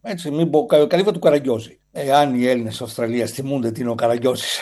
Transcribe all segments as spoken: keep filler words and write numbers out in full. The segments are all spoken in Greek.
Έτσι, μην πω κα- καλύβα του Καραγκιόζη. Εάν οι Έλληνες Αυστραλίας θυμούνται τι είναι ο Καραγκιόζης.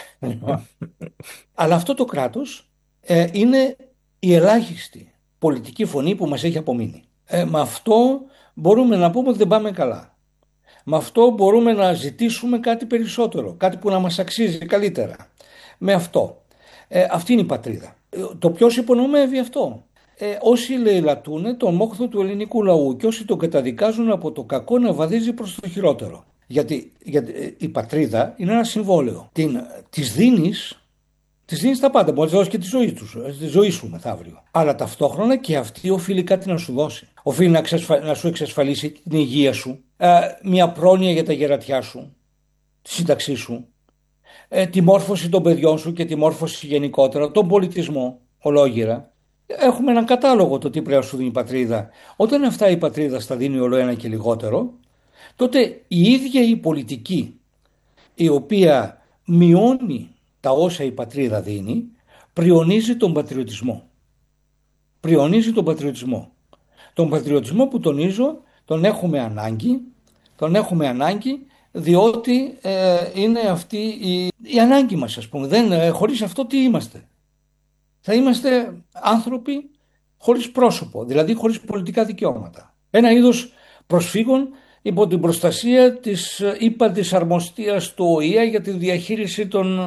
Αλλά αυτό το κράτος ε, είναι η ελάχιστη πολιτική φωνή που μας έχει απομείνει. Ε, με αυτό μπορούμε να πούμε ότι δεν πάμε καλά. Με αυτό μπορούμε να ζητήσουμε κάτι περισσότερο, κάτι που να μας αξίζει καλύτερα. Με αυτό. Ε, αυτή είναι η πατρίδα. Ε, το ποιος υπονομεύει αυτό. Ε, όσοι λαιλατούν τον μόχθο του ελληνικού λαού και όσοι τον καταδικάζουν από το κακό να βαδίζει προς το χειρότερο. Γιατί, γιατί ε, η πατρίδα είναι ένα συμβόλαιο. Την, της δίνεις, της δίνεις τα πάντα. Μπορείς να δώσεις και τη ζωή, τους, τη ζωή σου μεθαύριο. Αλλά ταυτόχρονα και αυτή οφείλει κάτι να σου δώσει. Οφείλει να, εξασφα, να σου εξασφαλίσει την υγεία σου, ε, μια πρόνοια για τα γερατιά σου, τη σύνταξή σου, ε, τη μόρφωση των παιδιών σου και τη μόρφωση γενικότερα, τον πολιτισμό ολόγυρα. Έχουμε έναν κατάλογο το τι πρέπει να σου δίνει η πατρίδα. Όταν αυτά η πατρίδα στα δίνει όλο ένα και λιγότερο, τότε η ίδια η πολιτική η οποία μειώνει τα όσα η πατρίδα δίνει, πριονίζει τον πατριωτισμό. Πριονίζει τον πατριωτισμό. Τον πατριωτισμό που τονίζω τον έχουμε ανάγκη, τον έχουμε ανάγκη διότι ε, είναι αυτή η, η ανάγκη μας, ας πούμε. Δεν, ε, χωρίς αυτό τι είμαστε. Θα είμαστε άνθρωποι χωρίς πρόσωπο, δηλαδή χωρίς πολιτικά δικαιώματα. Ένα είδος προσφύγων υπό την προστασία της ύπατης αρμοστίας του Ο Ε Ε για τη διαχείριση των,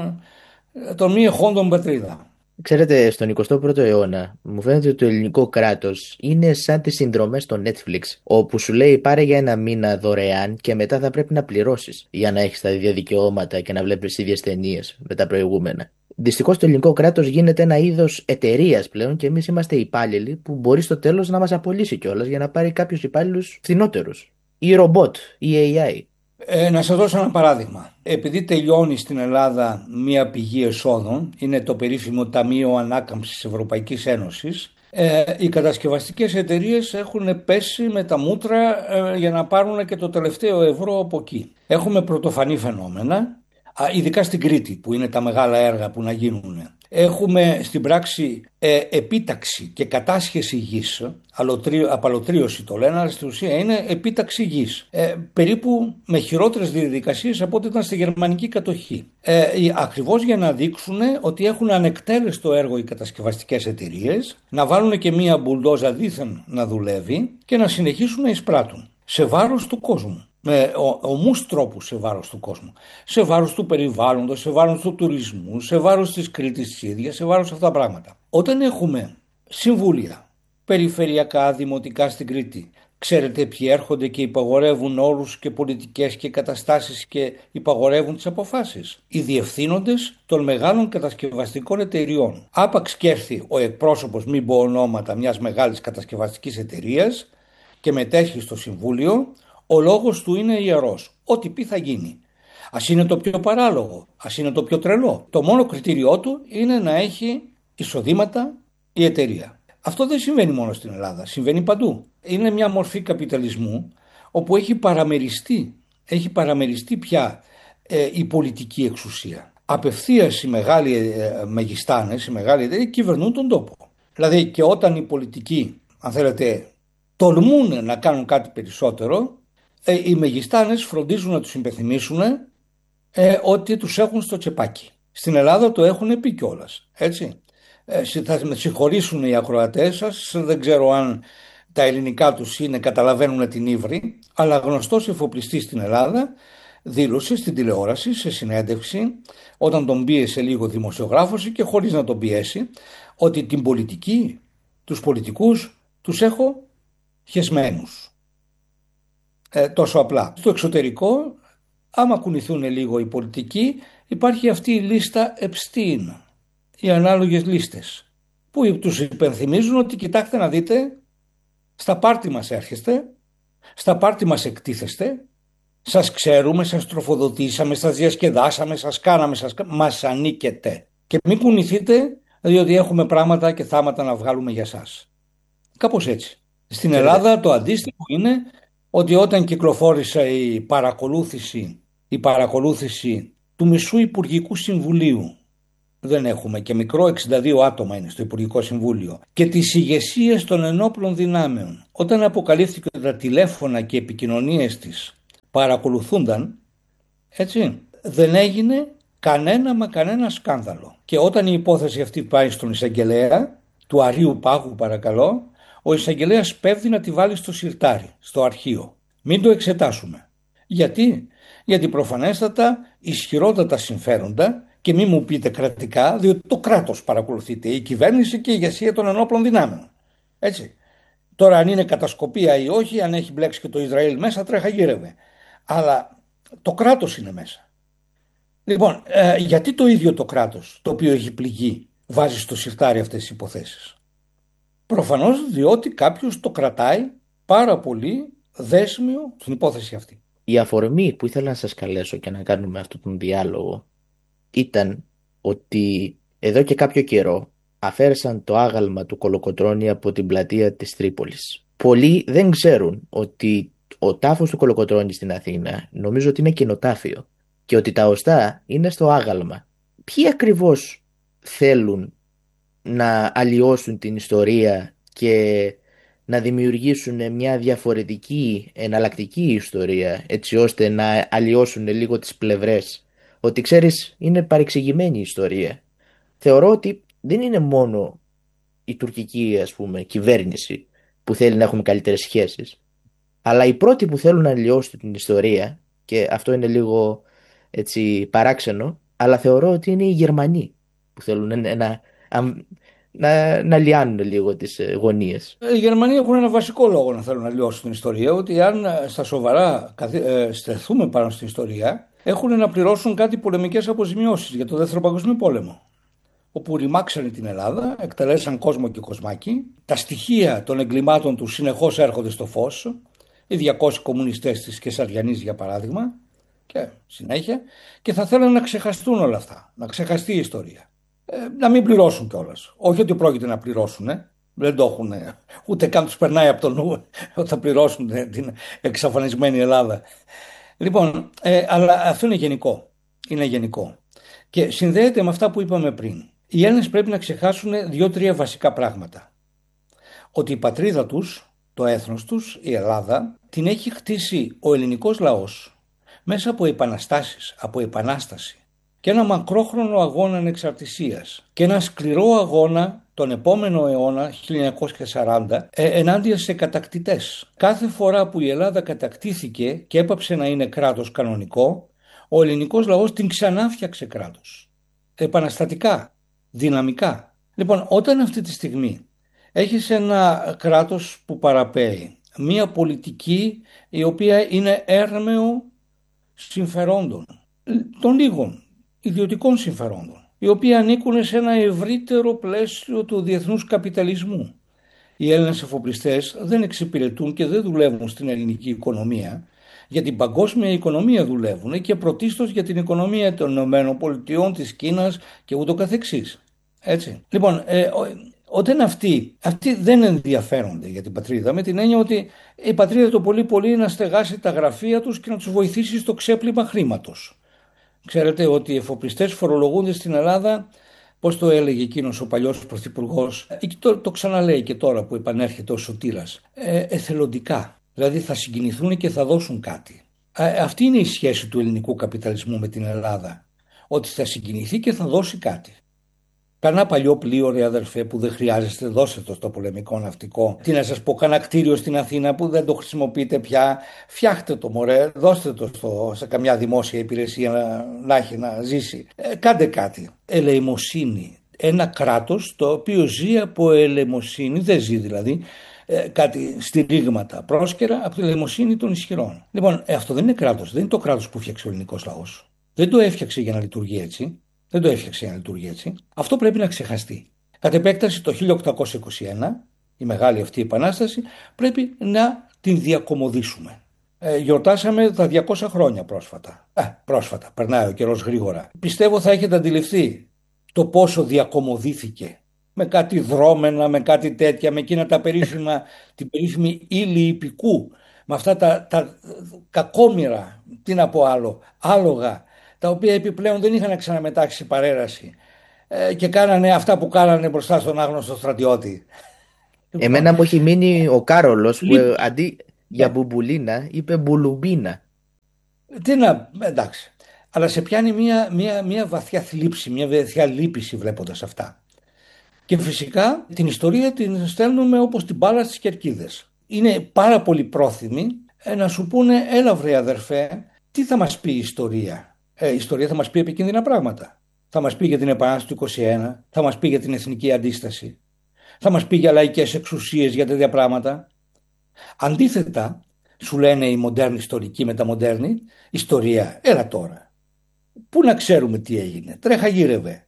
των μη εχόντων πατρίδα. Ξέρετε, στον εικοστό πρώτο αιώνα μου φαίνεται ότι το ελληνικό κράτος είναι σαν τις συνδρομές στο Netflix, όπου σου λέει πάρε για ένα μήνα δωρεάν και μετά θα πρέπει να πληρώσεις για να έχεις τα ίδια δικαιώματα και να βλέπεις ίδιες ταινίες με τα προηγούμενα. Δυστυχώς το ελληνικό κράτος γίνεται ένα είδος εταιρείας πλέον και εμείς είμαστε υπάλληλοι που μπορεί στο τέλος να μας απολύσει κιόλας για να πάρει κάποιους υπάλληλους φθηνότερους. Ή ρομπότ, ή έι άι. Ε, να σας δώσω ένα παράδειγμα. Επειδή τελειώνει στην Ελλάδα μία πηγή εσόδων, είναι το περίφημο Ταμείο Ανάκαμψης Ευρωπαϊκής Ένωσης, ε, οι κατασκευαστικές εταιρείες έχουν πέσει με τα μούτρα ε, για να πάρουν και το τελευταίο ευρώ από εκεί. Έχουμε πρωτοφανή φαινόμενα, α, ειδικά στην Κρήτη που είναι τα μεγάλα έργα που να γίνουν. Έχουμε στην πράξη ε, επίταξη και κατάσχεση γης, απαλωτρίωση το λένε, αλλά στην ουσία είναι επίταξη γης. Ε, περίπου με χειρότερες διαδικασίες από ό,τι ήταν στη γερμανική κατοχή. Ε, ακριβώς για να δείξουν ότι έχουν ανεκτέλεστο έργο οι κατασκευαστικές εταιρείες, να βάλουν και μία μπουλντόζα δήθεν να δουλεύει και να συνεχίσουν να εισπράττουν σε βάρος του κόσμου. Με ομούς τρόπους σε βάρος του κόσμου. Σε βάρος του περιβάλλοντος, σε βάρος του τουρισμού, σε βάρος της Κρήτης της ίδιας, σε βάρος αυτά τα πράγματα. Όταν έχουμε συμβούλια περιφερειακά, δημοτικά στην Κρήτη, ξέρετε ποιοι έρχονται και υπαγορεύουν όρους και πολιτικές και καταστάσεις και υπαγορεύουν τις αποφάσεις. Οι διευθύνοντες των μεγάλων κατασκευαστικών εταιριών. Άπαξ και έρθει ο εκπρόσωπος, μην πω ονόματα, μιας μεγάλης κατασκευαστικής εταιρείας και μετέχει στο συμβούλιο, ο λόγος του είναι ιερός. Ό,τι πει θα γίνει. Ας είναι το πιο παράλογο, ας είναι το πιο τρελό. Το μόνο κριτήριό του είναι να έχει εισοδήματα η εταιρεία. Αυτό δεν συμβαίνει μόνο στην Ελλάδα, συμβαίνει παντού. Είναι μια μορφή καπιταλισμού όπου έχει παραμεριστεί, έχει παραμεριστεί πια ε, η πολιτική εξουσία. Απευθείας οι μεγάλοι ε, μεγιστάνες, οι μεγάλοι εταιρείες κυβερνούν τον τόπο. Δηλαδή και όταν οι πολιτικοί, αν θέλετε, τολμούν να κάνουν κάτι περισσότερο, ε, οι μεγιστάνες φροντίζουν να τους υπενθυμίσουν ε, ότι τους έχουν στο τσεπάκι. Στην Ελλάδα το έχουν πει κιόλας, έτσι. Ε, θα με συγχωρήσουν οι ακροατές σας, δεν ξέρω αν τα ελληνικά τους είναι, καταλαβαίνουν την ύβρη, αλλά γνωστός εφοπλιστής στην Ελλάδα δήλωσε στην τηλεόραση, σε συνέντευξη, όταν τον πίεσε λίγο δημοσιογράφος και χωρίς να τον πιέσει, ότι την πολιτική, τους πολιτικούς τους έχω χεσμένους. Ε, τόσο απλά. Στο εξωτερικό, άμα κουνηθούν λίγο οι πολιτικοί, υπάρχει αυτή η λίστα Epstein, οι ανάλογες λίστες, που τους υπενθυμίζουν ότι κοιτάξτε να δείτε, στα πάρτι μας έρχεστε, στα πάρτι μας εκτίθεστε, σας ξέρουμε, σας τροφοδοτήσαμε, σας διασκεδάσαμε, σας κάναμε, σας... μας ανήκετε. Και μην κουνηθείτε, διότι έχουμε πράγματα και θάματα να βγάλουμε για σας. Κάπως έτσι. Στην Ελλάδα το αντίστοιχο είναι ότι όταν κυκλοφόρησε η παρακολούθηση, η παρακολούθηση του μισού Υπουργικού Συμβουλίου, δεν έχουμε και μικρό, εξήντα δύο άτομα είναι στο Υπουργικό Συμβούλιο, και τις ηγεσίες των ενόπλων δυνάμεων, όταν αποκαλύφθηκε τα τηλέφωνα και επικοινωνίες της παρακολουθούνταν, έτσι, δεν έγινε κανένα μα κανένα σκάνδαλο. Και όταν η υπόθεση αυτή πάει στον εισαγγελέα, του Αρείου Πάγου παρακαλώ, ο εισαγγελέας πέφτει να τη βάλει στο σιρτάρι, στο αρχείο. Μην το εξετάσουμε. Γιατί? Γιατί προφανέστατα ισχυρότατα συμφέροντα, και μην μου πείτε κρατικά, διότι το κράτος παρακολουθείται, η κυβέρνηση και η ηγεσία των ενόπλων δυνάμεων. Έτσι. Τώρα αν είναι κατασκοπία ή όχι, αν έχει μπλέξει και το Ισραήλ μέσα, τρέχα γύρευε. Αλλά το κράτος είναι μέσα. Λοιπόν, ε, γιατί το ίδιο το κράτος, το οποίο έχει πληγεί, βάζει στο σιρτάρι αυτές τις υποθέσεις? Προφανώς διότι κάποιος το κρατάει πάρα πολύ δέσμιο στην υπόθεση αυτή. Η αφορμή που ήθελα να σας καλέσω και να κάνουμε αυτόν τον διάλογο ήταν ότι εδώ και κάποιο καιρό αφαίρεσαν το άγαλμα του Κολοκοτρώνη από την πλατεία της Τρίπολης. Πολλοί δεν ξέρουν ότι ο τάφος του Κολοκοτρώνη στην Αθήνα νομίζω ότι είναι κενοτάφιο και ότι τα οστά είναι στο άγαλμα. Ποιοι ακριβώς θέλουν να αλλοιώσουν την ιστορία και να δημιουργήσουν μια διαφορετική, εναλλακτική ιστορία, έτσι ώστε να αλλοιώσουν λίγο τις πλευρές? Ότι ξέρεις, είναι παρεξηγημένη η ιστορία. Θεωρώ ότι δεν είναι μόνο η τουρκική, ας πούμε, κυβέρνηση που θέλει να έχουμε καλύτερες σχέσεις, αλλά οι πρώτοι που θέλουν να αλλοιώσουν την ιστορία, και αυτό είναι λίγο έτσι παράξενο, αλλά θεωρώ ότι είναι οι Γερμανοί που θέλουν να, να, να, να λιάνουν λίγο τις γωνίες. Οι Γερμανοί έχουν ένα βασικό λόγο να θέλουν να λιώσουν την ιστορία, ότι αν στα σοβαρά στεθούμε πάνω στην ιστορία, έχουν να πληρώσουν κάτι πολεμικές αποζημιώσεις για το Δεύτερο Παγκόσμιο Πόλεμο, όπου ρημάξανε την Ελλάδα, εκτελέσαν κόσμο και κοσμάκι, τα στοιχεία των εγκλημάτων τους συνεχώς έρχονται στο φως, οι διακόσιοι κομμουνιστές της Κεσαριανής για παράδειγμα, και συνέχεια, και θα θέλουν να ξεχαστούν όλα αυτά, να ξεχαστεί η ιστορία. Ε, να μην πληρώσουν κιόλας. Όχι ότι πρόκειται να πληρώσουν, ε. δεν το έχουν, ούτε καν τους περνάει από το νου ότι θα πληρώσουν την εξαφανισμένη Ελλάδα. Λοιπόν, ε, αλλά αυτό είναι γενικό. Είναι γενικό. Και συνδέεται με αυτά που είπαμε πριν. Οι Έλληνες πρέπει να ξεχάσουν δύο-τρία βασικά πράγματα. Ότι η πατρίδα τους, το έθνος τους, η Ελλάδα, την έχει χτίσει ο ελληνικός λαός μέσα από επαναστάσεις, από επανάσταση και ένα μακρόχρονο αγώνα ανεξαρτησίας και ένα σκληρό αγώνα τον επόμενο αιώνα, χίλια εννιακόσια σαράντα, ε, ενάντια σε κατακτητές. Κάθε φορά που η Ελλάδα κατακτήθηκε και έπαψε να είναι κράτος κανονικό, ο ελληνικός λαός την ξανάφτιαξε κράτος. Επαναστατικά, δυναμικά. Λοιπόν, όταν αυτή τη στιγμή έχεις ένα κράτος που παραπέει, μια πολιτική η οποία είναι έρμεο συμφερόντων, των λίγων ιδιωτικών συμφερόντων, οι οποίοι ανήκουν σε ένα ευρύτερο πλαίσιο του διεθνούς καπιταλισμού. Οι Έλληνες εφοπλιστές δεν εξυπηρετούν και δεν δουλεύουν στην ελληνική οικονομία, για την παγκόσμια οικονομία δουλεύουν και πρωτίστως για την οικονομία των ΗΠΑ, της Κίνας και ούτω καθεξής. Έτσι. Λοιπόν, ε, όταν αυτοί, αυτοί δεν ενδιαφέρονται για την πατρίδα, με την έννοια ότι η πατρίδα το πολύ πολύ είναι να στεγάσει τα γραφεία τους και να τους βοηθήσει στο ξέπλυμα χρήματος. Ξέρετε ότι οι εφοπλιστές φορολογούνται στην Ελλάδα, πώς το έλεγε εκείνος ο παλιός πρωθυπουργός, το, το ξαναλέει και τώρα που επανέρχεται ο Σωτήρας, ε, εθελοντικά. Δηλαδή θα συγκινηθούν και θα δώσουν κάτι. Ε, αυτή είναι η σχέση του ελληνικού καπιταλισμού με την Ελλάδα. Ότι θα συγκινηθεί και θα δώσει κάτι. Κανένα παλιό πλοίο, ρε αδερφέ, που δεν χρειάζεστε, δώστε το στο πολεμικό ναυτικό. Τι να σας πω, κανένα κτίριο στην Αθήνα που δεν το χρησιμοποιείτε πια, φτιάχτε το μωρέ, δώστε το στο, σε καμιά δημόσια υπηρεσία να, να έχει να ζήσει. Ε, κάντε κάτι. Ελεημοσύνη. Ένα κράτος το οποίο ζει από ελεημοσύνη, δεν ζει δηλαδή, ε, κάτι στηρίγματα πρόσκαιρα από την ελεημοσύνη των ισχυρών. Λοιπόν, ε, αυτό δεν είναι κράτος, δεν είναι το κράτος που φτιάξε ο ελληνικός λαός. Δεν το έφτιαξε για να λειτουργεί έτσι. Δεν το έφτιαξε για να λειτουργεί έτσι. Αυτό πρέπει να ξεχαστεί. Κατ' επέκταση το χίλια οκτακόσια είκοσι ένα, η μεγάλη αυτή επανάσταση, πρέπει να την διακομωδήσουμε. Ε, γιορτάσαμε τα διακόσια χρόνια πρόσφατα. Ε, πρόσφατα, περνάει ο καιρός γρήγορα. Πιστεύω θα έχετε αντιληφθεί το πόσο διακομωδήθηκε. Με κάτι δρόμενα, με κάτι τέτοια, με εκείνα τα περίφημα, την περίφημη ύλη υπηκού, με αυτά τα, τα κακόμοιρα, τι να πω άλλο, άλογα, τα οποία επιπλέον δεν είχαν ξαναμετάξει παρέραση ε, και κάνανε αυτά που κάνανε μπροστά στον άγνωστο στρατιώτη. Εμένα μου έχει μείνει ο Κάρολος που Λίπ... αντί για μπουμπουλίνα είπε μπουλουμπίνα. Τι να, εντάξει. Αλλά σε πιάνει μια, μια, μια βαθιά θλίψη, μια βαθιά λύπηση βλέποντας αυτά. Και φυσικά την ιστορία την στέλνουμε όπως την μπάλα στις κερκίδες. Είναι πάρα πολύ πρόθυμοι ε, να σου πούνε, έλα βρε αδερφέ, τι θα μας πει η ιστορία. Ε, η ιστορία θα μας πει επικίνδυνα πράγματα. Θα μας πει για την Επανάσταση του είκοσι ένα, θα μας πει για την εθνική αντίσταση, θα μας πει για λαϊκές εξουσίες, για τέτοια πράγματα. Αντίθετα, σου λένε οι μοντέρνοι ιστορικοί μεταμοντέρνοι, ιστορία, έλα τώρα. Πού να ξέρουμε τι έγινε, τρέχα γύρευε.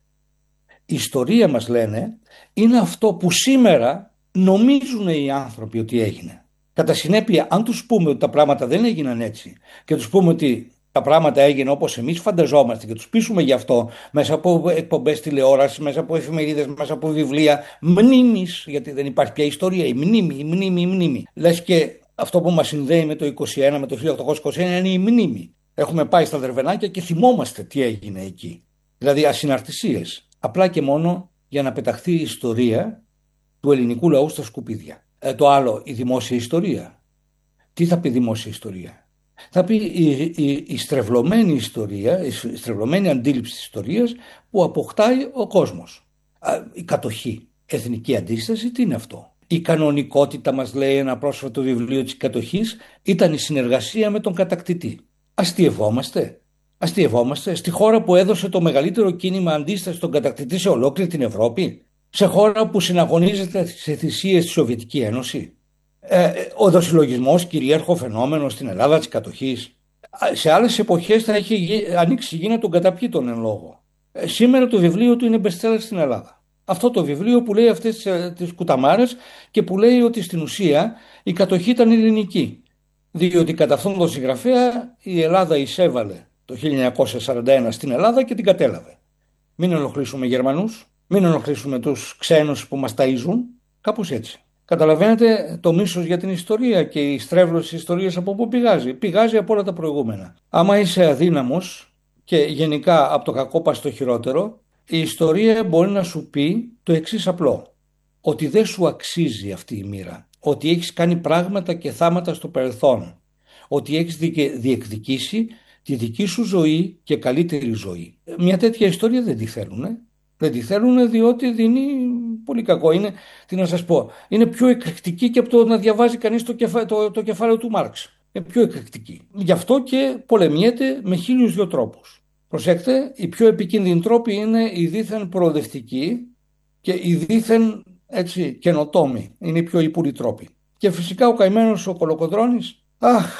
Η ιστορία, μας λένε, είναι αυτό που σήμερα νομίζουν οι άνθρωποι ότι έγινε. Κατά συνέπεια, αν τους πούμε ότι τα πράγματα δεν έγιναν έτσι και τους πούμε ότι τα πράγματα έγιναν όπως εμείς φανταζόμαστε και τους πείσουμε γι' αυτό μέσα από εκπομπές τηλεόραση, μέσα από εφημερίδες, μέσα από βιβλία μνήμης, γιατί δεν υπάρχει πια ιστορία, η μνήμη, η μνήμη, η μνήμη. Λες και αυτό που μας συνδέει με το είκοσι ένα, με το χίλια οκτακόσια είκοσι ένα είναι η μνήμη. Έχουμε πάει στα Δερβενάκια και θυμόμαστε τι έγινε εκεί. Δηλαδή ασυναρτησίες. Απλά και μόνο για να πεταχθεί η ιστορία του ελληνικού λαού στα σκουπίδια. Ε, το άλλο, η δημόσια ιστορία. Τι θα πει δημόσια ιστορία? Θα πει η, η, η στρεβλωμένη ιστορία, η στρεβλωμένη αντίληψη της ιστορίας που αποκτάει ο κόσμος. Α, η κατοχή, εθνική αντίσταση, τι είναι αυτό? Η κανονικότητα, μας λέει ένα πρόσφατο βιβλίο της κατοχής, ήταν η συνεργασία με τον κατακτητή. Αστειευόμαστε. Αστειευόμαστε στη χώρα που έδωσε το μεγαλύτερο κίνημα αντίσταση στον κατακτητή σε ολόκληρη την Ευρώπη, σε χώρα που συναγωνίζεται σε θυσίες στη Σοβιετική Ένωση. Ε, ο δοσυλλογισμός κυρίαρχο φαινόμενο στην Ελλάδα της κατοχής. Σε άλλες εποχές θα είχε ανοίξει η γη των καταπιήτων εν λόγω. Ε, σήμερα το βιβλίο του είναι bestseller στην Ελλάδα. Αυτό το βιβλίο που λέει αυτές τις κουταμάρες και που λέει ότι στην ουσία η κατοχή ήταν ελληνική. Διότι κατά αυτόν τον συγγραφέα η Ελλάδα εισέβαλε το χίλια εννιακόσια σαράντα ένα στην Ελλάδα και την κατέλαβε. Μην ενοχλήσουμε Γερμανούς, μην ενοχλήσουμε τους ξένους που μας ταΐζουν, κάπως έτσι. Καταλαβαίνετε το μίσος για την ιστορία και η στρέβλωση της ιστορίας από πού πηγάζει? Πηγάζει από όλα τα προηγούμενα. Άμα είσαι αδύναμος και γενικά από το κακό πας στο χειρότερο, η ιστορία μπορεί να σου πει το εξής απλό. Ότι δεν σου αξίζει αυτή η μοίρα. Ότι έχεις κάνει πράγματα και θάματα στο παρελθόν. Ότι έχεις διεκδικήσει τη δική σου ζωή και καλύτερη ζωή. Μια τέτοια ιστορία δεν τη θέλουν. Ε? Δεν τη θέλουν διότι δίνει πολύ κακό. Είναι, τι να σας πω, είναι πιο εκρηκτική και από το να διαβάζει κανείς το, κεφα, το, το κεφάλαιο του Μάρξ. Είναι πιο εκρηκτική. Γι' αυτό και πολεμιέται με χίλιους δυο τρόπους. Προσέξτε, οι πιο επικίνδυνοι τρόποι είναι οι δίθεν προοδευτικοί και οι δίθεν έτσι, καινοτόμοι. Είναι οι πιο υπούλοι τρόποι. Και φυσικά ο καημένος ο Κολοκοντρώνης, αχ,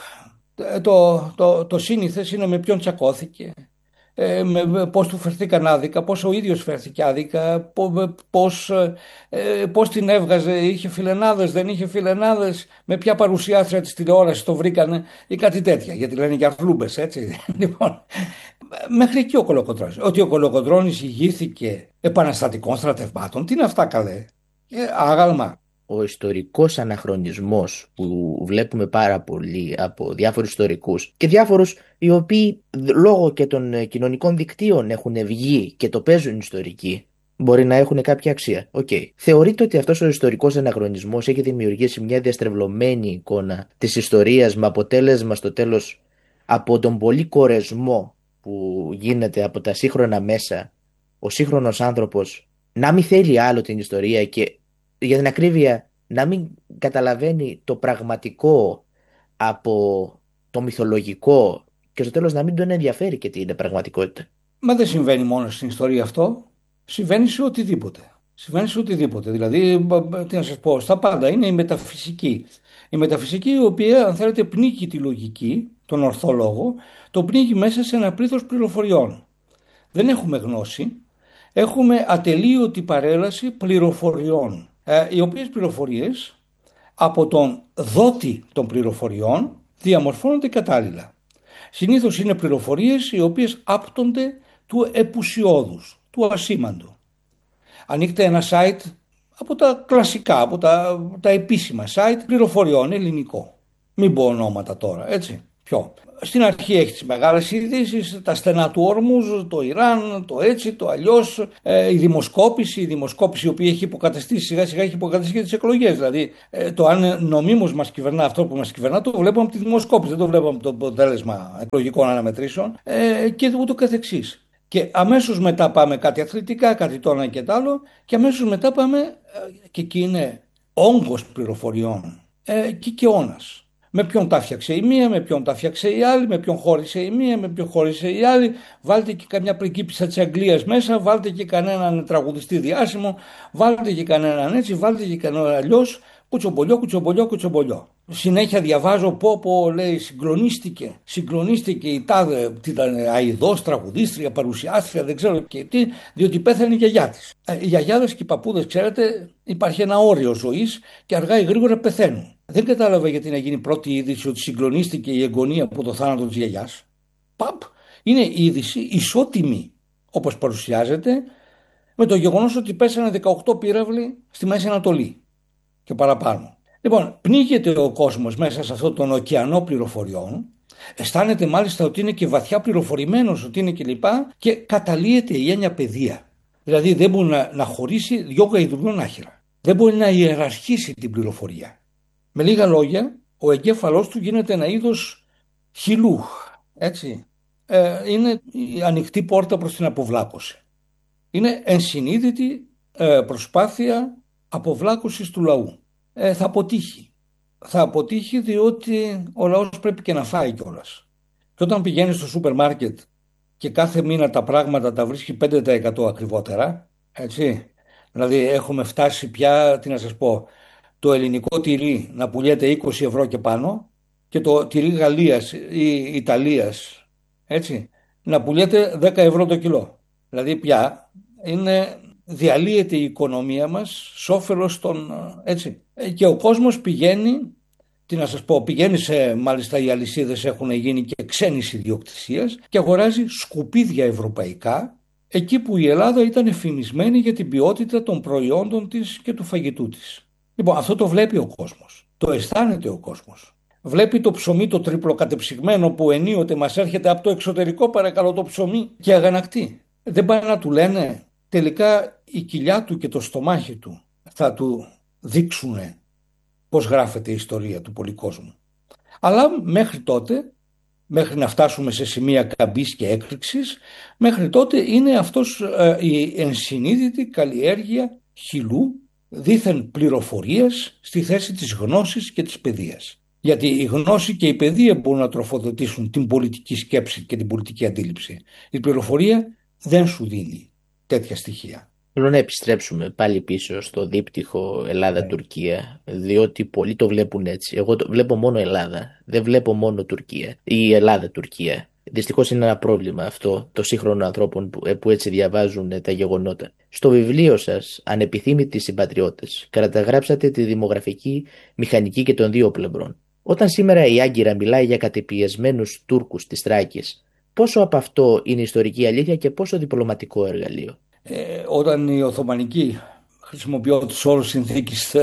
το, το, το σύνηθες είναι με ποιον τσακώθηκε, ε, με, πώς του φερθήκαν άδικα, πώς ο ίδιος φέρθηκε άδικα, πώς, ε, πώς την έβγαζε, είχε φιλενάδες, δεν είχε φιλενάδες, με ποια παρουσιάστρια της τηλεόρασης το βρήκανε ή κάτι τέτοια, γιατί λένε για φλούμπες, έτσι. Λοιπόν, μέχρι εκεί ο Κολοκοντρώνης. Ότι ο Κολοκοντρώνης ηγήθηκε επαναστατικών στρατευμάτων, τι είναι αυτά καλέ, ε, άγαλμα. Ο ιστορικός αναχρονισμός που βλέπουμε πάρα πολύ από διάφορους ιστορικούς και διάφορους οι οποίοι λόγω και των κοινωνικών δικτύων έχουν βγει και το παίζουν ιστορικοί, μπορεί να έχουν κάποια αξία. Okay. Θεωρείτε ότι αυτός ο ιστορικός αναχρονισμός έχει δημιουργήσει μια διαστρεβλωμένη εικόνα της ιστορίας με αποτέλεσμα στο τέλος από τον πολύ κορεσμό που γίνεται από τα σύγχρονα μέσα ο σύγχρονος άνθρωπος να μην θέλει άλλο την ιστορία και για την ακρίβεια να μην καταλαβαίνει το πραγματικό από το μυθολογικό και στο τέλος να μην τον ενδιαφέρει και τι είναι πραγματικότητα? Μα δεν συμβαίνει μόνο στην ιστορία αυτό, συμβαίνει σε οτιδήποτε. Συμβαίνει σε οτιδήποτε, δηλαδή, τι να σας πω, στα πάντα είναι η μεταφυσική. Η μεταφυσική η οποία, αν θέλετε, πνίγει τη λογική, τον ορθό λόγο, το πνίγει μέσα σε ένα πλήθος πληροφοριών. Δεν έχουμε γνώση, έχουμε ατελείωτη παρέλαση πληροφοριών. Ε, οι οποίες πληροφορίες από τον δότη των πληροφοριών διαμορφώνονται κατάλληλα. Συνήθως είναι πληροφορίες οι οποίες άπτονται του επουσιώδους, του ασήμαντου. Ανοίγετε ένα site από τα κλασικά, από τα, τα επίσημα site πληροφοριών, ελληνικό. Μην πω ονόματα τώρα, έτσι. Ποιο? Στην αρχή έχει τις μεγάλες ειδήσεις, τα στενά του Ορμούζ, το Ιράν, το έτσι, το αλλιώς, ε, η δημοσκόπηση, η δημοσκόπηση η οποία έχει υποκαταστήσει, σιγά σιγά έχει υποκαταστήσει τις εκλογές. Δηλαδή ε, το αν νομίμως μας κυβερνά αυτό που μας κυβερνά, το βλέπουμε από τη δημοσκόπηση, δεν το βλέπουμε από το αποτέλεσμα εκλογικών αναμετρήσεων ε, και ούτω καθεξής. Και αμέσως μετά πάμε κάτι αθλητικά, κάτι το ένα και το άλλο, και αμέσως μετά πάμε, ε, και εκεί είναι όγκος πληροφοριών ε, και καιώνας. Με ποιον τα φτιάξε η μία, με ποιον τα φτιάξε η άλλη, με ποιον χώρισε η μία, με ποιον χώρισε η άλλη. Βάλτε και καμιά πριγκίπισσα της Αγγλίας μέσα, βάλτε και κανέναν τραγουδιστή διάσημο, βάλτε και κανέναν έτσι, βάλτε και κανέναν αλλιώς. Κουτσομπολιό, κουτσομπολιό, κουτσομπολιό. Συνέχεια διαβάζω πω πω λέει συγκλονίστηκε, συγκλονίστηκε η τάδε, τι ήταν, αηδός, τραγουδίστρια, παρουσιάστρια, δεν ξέρω και τι, διότι πέθανε η γιαγιά της. Ε, οι γιαγιάδες και οι παππούδες, ξέρετε, υπάρχει ένα όριο ζωής και αργά ή γρήγορα πεθαίνουν. Δεν κατάλαβα γιατί να γίνει πρώτη είδηση ότι συγκλονίστηκε η εγγονή από το θάνατο της γιαγιάς. Παπ, είναι είδηση ισότιμη, όπως παρουσιάζεται, με το γεγονός ότι πέσανε δεκαοκτώ πύραυλοι στη Μέση Ανατολή και παραπάνω. Λοιπόν, πνίγεται ο κόσμος μέσα σε αυτόν τον ωκεανό πληροφοριών, αισθάνεται μάλιστα ότι είναι και βαθιά πληροφορημένος, ότι είναι κλπ. Και καταλύεται η έννοια παιδεία. Δηλαδή δεν μπορεί να, να χωρίσει δυο γαϊδουρών άχυρα. Δεν μπορεί να ιεραρχήσει την πληροφορία. Με λίγα λόγια, ο εγκέφαλός του γίνεται ένα είδος χυλού. Έτσι. Ε, είναι η ανοιχτή πόρτα προς την αποβλάκωση. Είναι ενσυνείδητη ε, προσπάθεια αποβλάκωσης του λαού. Ε, θα αποτύχει. Θα αποτύχει διότι ο λαός πρέπει και να φάει κιόλας. Και όταν πηγαίνει στο σούπερ μάρκετ και κάθε μήνα τα πράγματα τα βρίσκει πέντε τοις εκατό ακριβότερα, έτσι, δηλαδή έχουμε φτάσει πια, τι να σας πω, το ελληνικό τυρί να πουλιέται είκοσι ευρώ και πάνω και το τυρί Γαλλίας ή Ιταλίας, έτσι, να πουλιέται δέκα ευρώ το κιλό. Δηλαδή πια είναι... διαλύεται η οικονομία μας σ' όφελος των, έτσι. Και ο κόσμος πηγαίνει, τι να σας πω, πηγαίνει σε, μάλιστα οι αλυσίδες έχουν γίνει και ξένης ιδιοκτησίας και αγοράζει σκουπίδια ευρωπαϊκά εκεί που η Ελλάδα ήταν εφημισμένη για την ποιότητα των προϊόντων της και του φαγητού της. Λοιπόν, αυτό το βλέπει ο κόσμος, το αισθάνεται ο κόσμος. Βλέπει το ψωμί το τριπλοκατεψυγμένο που ενίοτε μας έρχεται από το εξωτερικό, παρακαλώ, το ψωμί, και αγανακτεί. Δεν πάει να του λένε... Τελικά η κοιλιά του και το στομάχι του θα του δείξουν πώς γράφεται η ιστορία του πολυκόσμου. Αλλά μέχρι τότε, μέχρι να φτάσουμε σε σημεία καμπής και έκρηξης, μέχρι τότε είναι αυτός ε, η ενσυνείδητη καλλιέργεια χυλού δήθεν πληροφορίας στη θέση της γνώσης και της παιδείας. Γιατί η γνώση και η παιδεία μπορούν να τροφοδοτήσουν την πολιτική σκέψη και την πολιτική αντίληψη. Η πληροφορία δεν σου δίνει τέτοια στοιχεία. Θέλω να επιστρέψουμε πάλι πίσω στο δίπτυχο Ελλάδα-Τουρκία, διότι πολλοί το βλέπουν έτσι. Εγώ το βλέπω μόνο Ελλάδα, δεν βλέπω μόνο Τουρκία ή Ελλάδα-Τουρκία. Δυστυχώς είναι ένα πρόβλημα αυτό των σύγχρονων ανθρώπων που, που έτσι διαβάζουν τα γεγονότα. Στο βιβλίο σας, Ανεπιθύμητοι συμπατριώτες, καταγράψατε τη δημογραφική μηχανική και των δύο πλευρών. Όταν σήμερα η Άγκυρα μιλάει για κατεπιεσμένους Τούρκους της Θράκης, πόσο από αυτό είναι ιστορική αλήθεια και πόσο διπλωματικό εργαλείο? Ε, όταν οι Οθωμανικοί, χρησιμοποιώ τους όρους συνθήκης